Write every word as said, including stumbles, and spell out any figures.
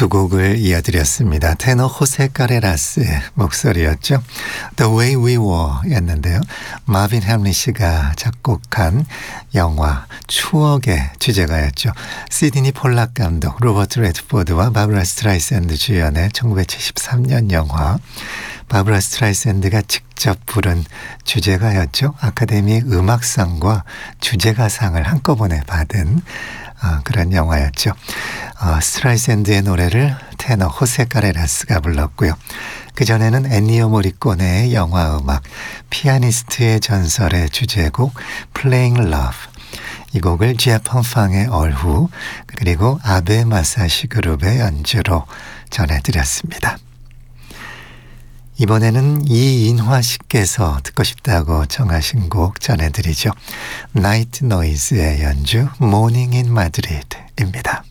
두 곡을 이어드렸습니다. 테너 호세 카레라스의 목소리였죠. The Way We Were 였는데요. 마빈 햄리시가 작곡한 영화 추억의 주제가였죠. 시드니 폴락 감독, 로버트 레드포드와 바브라 스트라이샌드 주연의 천구백칠십삼 년 영화. 바브라 스트라이샌드가 직접 부른 주제가였죠. 아카데미 음악상과 주제가상을 한꺼번에 받은 어, 그런 영화였죠. 어, 스트라이샌드의 노래를 테너 호세 카레라스가 불렀고요. 그전에는 엔니오 모리코네의 영화 음악 피아니스트의 전설의 주제곡 Playing Love, 이 곡을 지아펑팡의 얼후 그리고 아베 마사시 그룹의 연주로 전해드렸습니다. 이번에는 이인화 씨께서 듣고 싶다고 정하신 곡 전해드리죠. Night Noise의 연주 Morning in Madrid입니다.